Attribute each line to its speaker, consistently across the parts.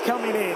Speaker 1: Hawks coming in,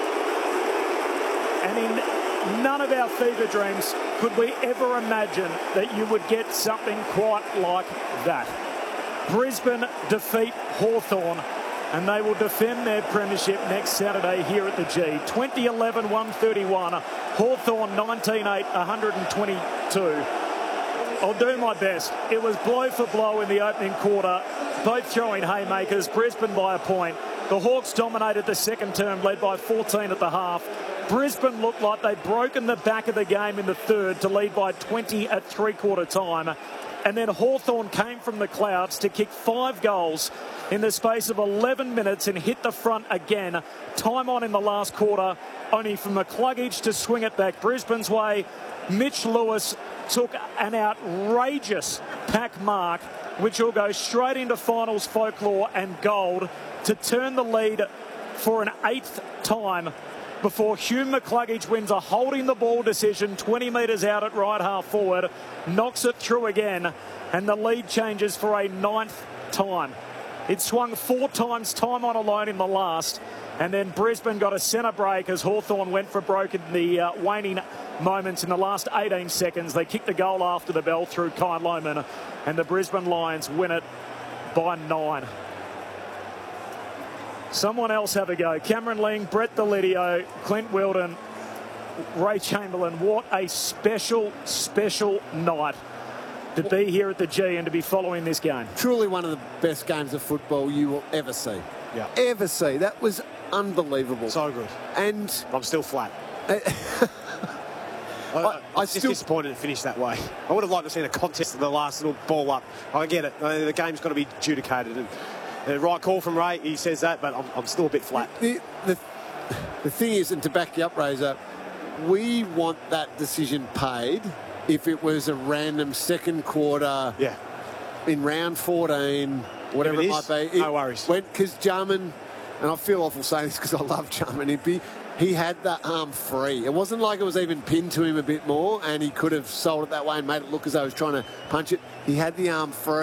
Speaker 1: and in none of our fever dreams could we ever imagine that you would get something quite like that. Brisbane defeat Hawthorn, and they will defend their premiership next Saturday here at the G. 2011-131, Hawthorn 19-8, 122. I'll do my best. It was blow for blow in the opening quarter, both throwing haymakers, Brisbane by a point. The Hawks dominated the second term, led by 14 at the half. Brisbane looked like they'd broken the back of the game in the third to lead by 20 at three-quarter time. And then Hawthorn came from the clouds to kick 5 goals in the space of 11 minutes and hit the front again. Time on in the last quarter, only for McCluggage to swing it back Brisbane's way. Mitch Lewis took an outrageous pack mark, which will go straight into finals folklore and gold to turn the lead for an 8th time before Hugh McCluggage wins a holding the ball decision 20 metres out at right half forward, knocks it through again, and the lead changes for a 9th time. It swung 4 times time on alone in the last, and then Brisbane got a centre break as Hawthorn went for broke in the waning moments in the last 18 seconds. They kicked the goal after the bell through Kyle Lohmann, and the Brisbane Lions win it by 9. Someone else have a go. Cameron Ling, Brett Delidio, Clint Wilden, Ray Chamberlain. What a special, special night to be here at the G and to be following this game.
Speaker 2: Truly one of the best games of football you will ever see.
Speaker 3: Yeah.
Speaker 2: Ever see. That was unbelievable.
Speaker 3: So good.
Speaker 2: And
Speaker 3: I'm still flat.
Speaker 2: I
Speaker 3: I'm just disappointed to finish that way. I would have liked to see a contest of the last little ball up. I get it. The game's got to be adjudicated. And the right call from Ray, he says that, but I'm still a bit flat.
Speaker 2: The thing is, and to back you up, Razor, we want that decision paid if it was a random second quarter in round 14, whatever it might be.
Speaker 3: No worries.
Speaker 2: Because Jarman, and I feel awful saying this because I love Jarman, he had that arm free. It wasn't like it was even pinned to him a bit more and he could have sold it that way and made it look as though he was trying to punch it. He had the arm free.